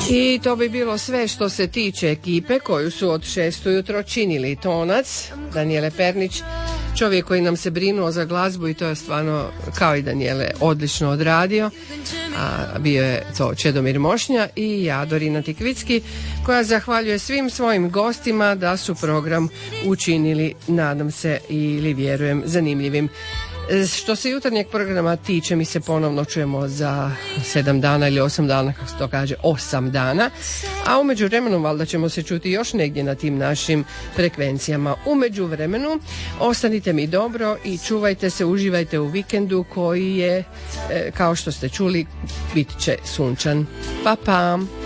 I to bi bilo sve što se tiče ekipe koju su od 6 ujutro činili Tonac, Danijele Pernić, čovjek koji nam se brinuo za glazbu i to je stvarno, kao i Danijele, odlično odradio. A bio je to Čedomir Mošnja i ja, Dorina Tikvicki, koja zahvaljuje svim svojim gostima da su program učinili, nadam se ili vjerujem, zanimljivim. Što se jutarnjeg programa tiče, mi se ponovno čujemo za 7 dana ili 8 dana, kako se to kaže, 8 dana, a u međuvremenu valjda ćemo se čuti još negdje na tim našim frekvencijama. U međuvremenu ostanite mi dobro i čuvajte se, uživajte u vikendu koji je, kao što ste čuli, bit će sunčan. Pa pa!